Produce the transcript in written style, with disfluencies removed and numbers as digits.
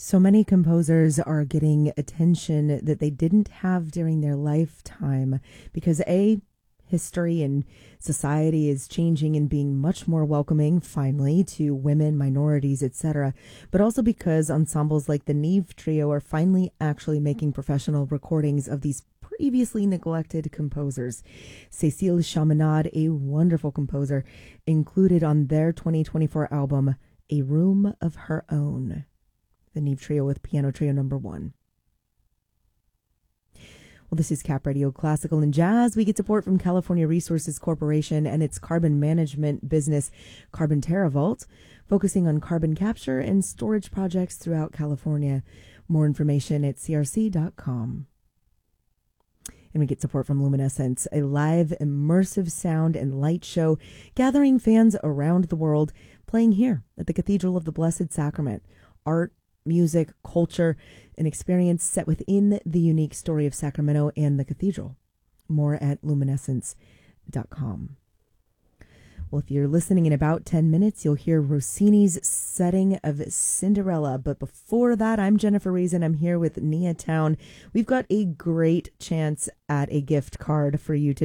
So many composers are getting attention that they didn't have during their lifetime because history and society is changing and being much more welcoming finally to women, minorities, etc. But also because ensembles like the Neve Trio are finally actually making professional recordings of these previously neglected composers. Cécile Chaminade, a wonderful composer, included on their 2024 album A Room of Her Own. The Neve Trio with Piano Trio number 1. Well, this is Cap Radio Classical and Jazz. We get support from California Resources Corporation and its carbon management business, Carbon TerraVault, focusing on carbon capture and storage projects throughout California. More information at crc.com. And we get support from Luminescence, a live immersive sound and light show gathering fans around the world, playing here at the Cathedral of the Blessed Sacrament. Art, music, culture, an experience set within the unique story of Sacramento and the cathedral. More at luminescence.com. Well, if you're listening in about 10 minutes, you'll hear Rossini's setting of Cinderella. But before that, I'm Jennifer Reason. I'm here with Nia Town. We've got a great chance at a gift card for you today.